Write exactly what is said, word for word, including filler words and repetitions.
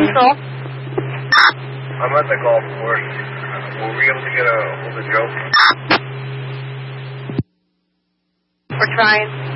Central. I'm at the golf course. Were we able to get a hold of Joe? We're trying.